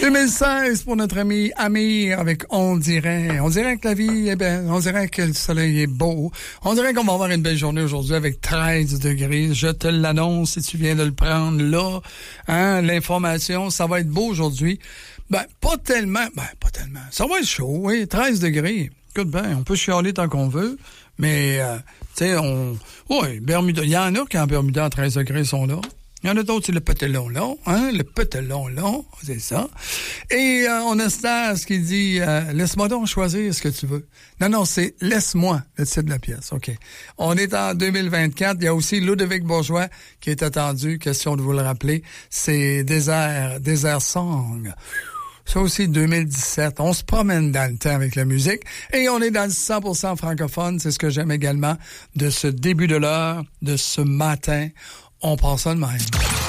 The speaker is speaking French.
2016 pour notre ami Amir avec On dirait. On dirait que la vie est belle. On dirait que le soleil est beau. On dirait qu'on va avoir une belle journée aujourd'hui avec 13 degrés. Je te l'annonce si tu viens de le prendre là. Hein, l'information, ça va être beau aujourd'hui. Pas tellement. Ça va être chaud, oui. 13 degrés. Écoute bien, on peut chialer tant qu'on veut. Mais, tu sais, Bermuda. Il y en a qui en Bermuda à 13 degrés sont là. Il y en a d'autres, c'est le petelon long, hein, le petelon long, c'est ça. Et on a Stas qui dit laisse-moi donc choisir ce que tu veux. Non, c'est laisse-moi le titre de la pièce, OK. On est en 2024, il y a aussi Ludovic Bourgeois qui est attendu, question de vous le rappeler, c'est Désert Song. Ça aussi, 2017. On se promène dans le temps avec la musique. Et on est dans le 100% francophone. C'est ce que j'aime également de ce début de l'heure, de ce matin. On passe ça de même.